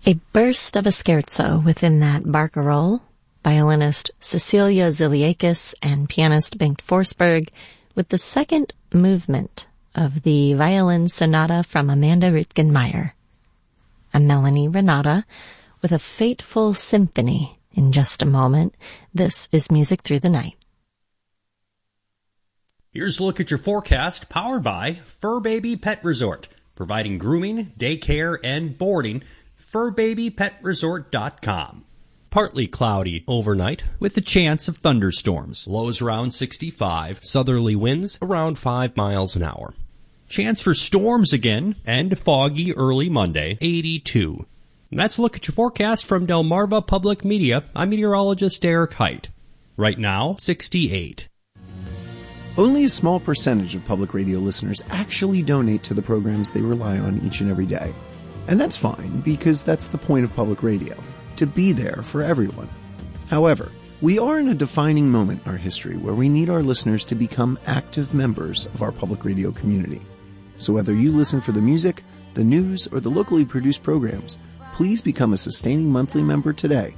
A burst of a scherzo within that barcarolle, violinist Cecilia Ziliakis and pianist Bengt Forsberg with the second movement of the violin sonata from Amanda Ritgenmeyer. I'm Melanie Renata with a fateful symphony in just a moment. This is Music Through the Night. Here's a look at your forecast, powered by Fur Baby Pet Resort, providing grooming, daycare, and boarding. FurBabyPetResort.com. Partly cloudy overnight with a chance of thunderstorms. Lows around 65, southerly winds around 5 miles an hour. Chance for storms again, and foggy early Monday, 82. And that's a look at your forecast from Delmarva Public Media. I'm meteorologist Derek Height. Right now, 68. Only a small percentage of public radio listeners actually donate to the programs they rely on each and every day. And that's fine, because that's the point of public radio, to be there for everyone. However, we are in a defining moment in our history where we need our listeners to become active members of our public radio community. So whether you listen for the music, the news, or the locally produced programs, please become a sustaining monthly member today